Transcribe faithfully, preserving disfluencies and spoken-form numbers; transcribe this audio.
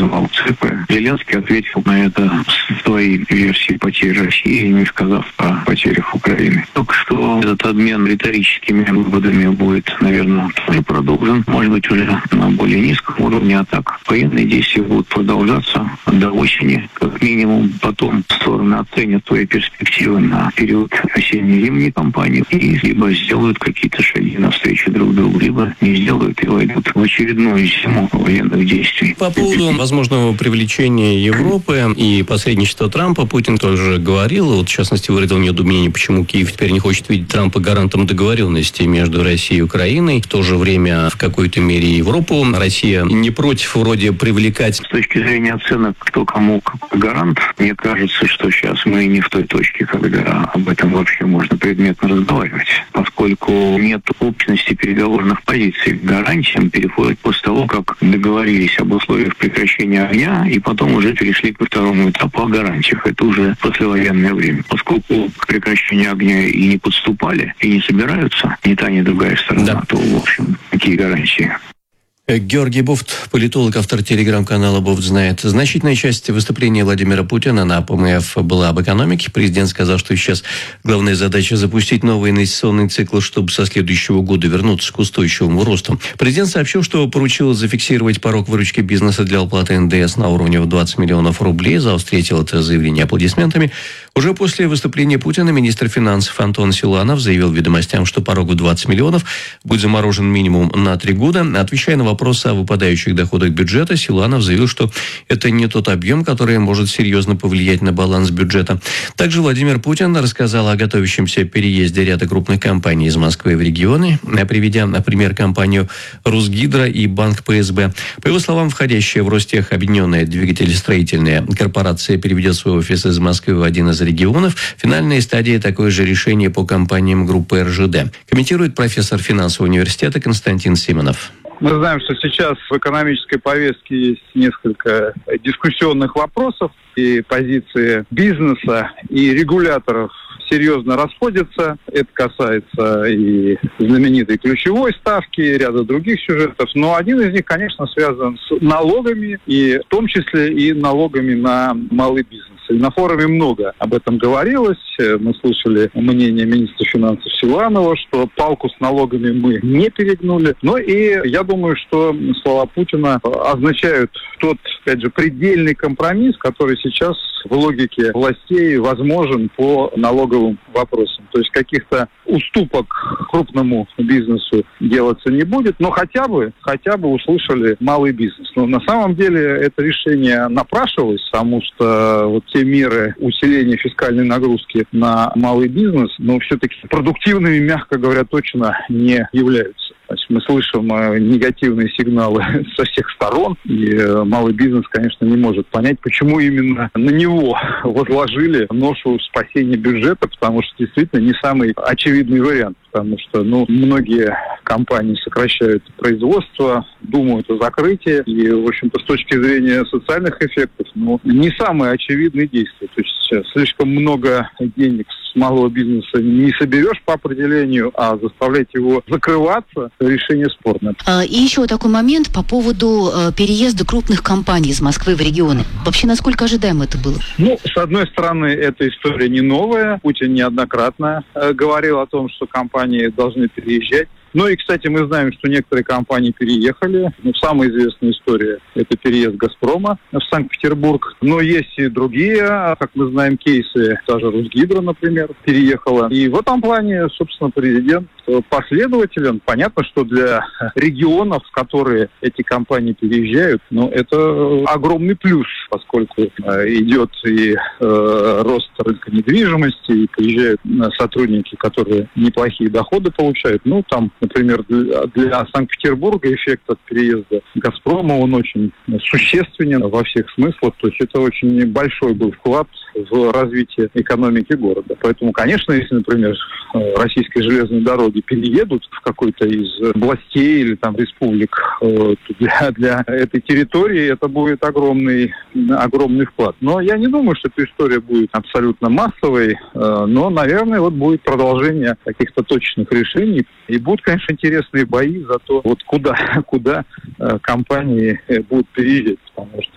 называл цифры. Зеленский ответил на это своей версией потерь России, не сказав о потерях Украины. Только что этот обмен риторическими выводами будет, наверное, тоже продолжен. Может быть, уже на более низком уровне, а так военные действия будут продолжаться до осени. Как минимум, потом стороны оценят свои перспективы на период осенне-зимней кампании и либо сделают какие-то шаги навстречу друг другу, либо не сделают и войдут в очередную зиму военных действий. По поводу возможного привлечения Европы и посредничества Трампа, Путин тоже говорил, вот в частности выразил недоумение, почему Киев теперь не хочет видеть Трампа гарантом договоренности между Россией и Украиной. В то же время в какой-то мере Европу Россия не против вроде привлекать. С точки зрения оценок, кто кому какой гарант, мне кажется, что сейчас мы не в той точке, когда об этом вообще можно предметно разговаривать, поскольку нет общности переговорных позиций. К гарантиям переходят после того, как договорились об условиях прекращения огня, и потом уже перешли ко второму этапу о гарантиях. Это уже послевоенное время. Поскольку к прекращению огня и не подступали, и не собираются ни та, ни другая сторона, да. то, в общем, какие гарантии? Георгий Бофт, политолог, автор телеграм-канала «Бофт знает». Значительная часть выступления Владимира Путина на ПМФ была об экономике. Президент сказал, что сейчас главная задача запустить новый инвестиционный цикл, чтобы со следующего года вернуться к устойчивому росту. Президент сообщил, что поручил зафиксировать порог выручки бизнеса для уплаты эн дэ эс на уровне в двадцать миллионов рублей. Зал встретил это заявление аплодисментами. Уже после выступления Путина министр финансов Антон Силуанов заявил «Ведомостям», что порог в двадцать миллионов будет заморожен минимум на три года. Отвечая на вопрос о выпадающих доходах бюджета, Силуанов заявил, что это не тот объем, который может серьезно повлиять на баланс бюджета. Также Владимир Путин рассказал о готовящемся переезде ряда крупных компаний из Москвы в регионы, приведя, например, компанию «Русгидро» и банк пэ эс бэ. По его словам, входящая в Ростех объединенная двигателестроительная корпорация переведет свой офис из Москвы в один из регионов. Финальная стадия такое же решение по компаниям группы эр жэ дэ. Комментирует профессор финансового университета Константин Симонов. Мы знаем, что сейчас в экономической повестке есть несколько дискуссионных вопросов, и позиции бизнеса и регуляторов серьезно расходятся. Это касается и знаменитой ключевой ставки, и ряда других сюжетов. Но один из них, конечно, связан с налогами, и в том числе и налогами на малый бизнес. И на форуме много об этом говорилось. Мы слышали мнение министра финансов Силуанова, что палку с налогами мы не перегнули. Но и я думаю, что слова Путина означают тот, опять же, предельный компромисс, который сейчас в логике властей возможен по налоговым вопросам. То есть каких-то уступок крупному бизнесу делаться не будет, но хотя бы, хотя бы услышали малый бизнес. Но на самом деле это решение напрашивалось, потому что вот те меры усиления фискальной нагрузки на малый бизнес, но все-таки продуктивными, мягко говоря, точно не являются. Значит, мы слышим э, негативные сигналы со всех сторон, и э, малый бизнес, конечно, не может понять, почему именно на него возложили ношу спасения бюджета, потому что действительно не самый очевидный вариант. Потому что ну, многие компании сокращают производство, думают о закрытии. И, в общем-то, с точки зрения социальных эффектов, ну, не самые очевидные действия. То есть слишком много денег с малого бизнеса не соберешь по определению, а заставлять его закрываться – решение спорное. И еще такой момент по поводу переезда крупных компаний из Москвы в регионы. Вообще, насколько ожидаемо это было? Ну, с одной стороны, эта история не новая. Путин неоднократно э, говорил о том, что компании должны переезжать. Ну и, кстати, мы знаем, что некоторые компании переехали. Ну, самая известная история – это переезд «Газпрома» в Санкт-Петербург. Но есть и другие, как мы знаем, кейсы. Даже «Русгидро», например, переехала. И в этом плане, собственно, президент последователен. Понятно, что для регионов, в которые эти компании переезжают, ну, это огромный плюс, поскольку э, идет и э, рост рынка недвижимости, и приезжают сотрудники, которые неплохие доходы получают. Ну, там, например, для, для Санкт-Петербурга эффект от переезда «Газпрома», он очень существенен во всех смыслах. То есть это очень большой был вклад в развитие экономики города. Поэтому, конечно, если, например, российские железные дороги переедут в какой-то из областей или там республик, для, для этой территории это будет огромный, огромный вклад. Но я не думаю, что эта история будет абсолютно массовой, но, наверное, вот будет продолжение каких-то точечных решений. И будут, конечно, интересные бои за то, вот куда, куда компании будут переезжать. Потому что